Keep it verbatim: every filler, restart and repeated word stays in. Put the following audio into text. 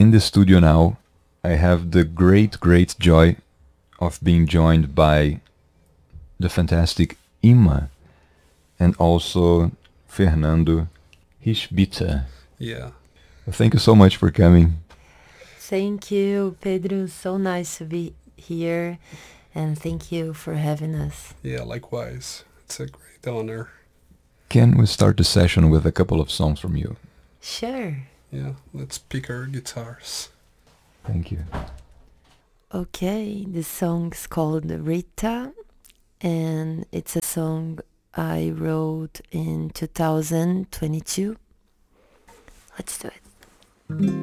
in the studio now, I have the great, great joy of being joined by the fantastic Ima and also Fernando Hishbita. Yeah. Thank you so much for coming. Thank you, Pedro. So nice to be here. And thank you for having us. Yeah, likewise. It's a great honor. Can we start the session with a couple of songs from you? Sure. Yeah, let's pick our guitars. Thank you. Okay, the song's called Rita, and it's a song I wrote in two thousand twenty-two. Let's do it.